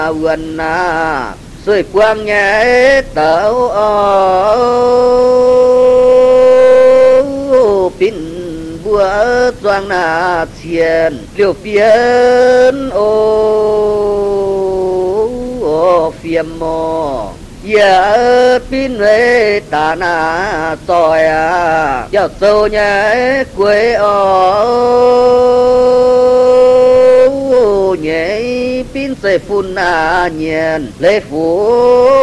vườn xuôi quang nhé tàu pin búa doang tiền liều phiến phiêm mò giờ pin về ta soi giờ sâu nhé quê nhảy pin sẽ phun nhiên lê phủ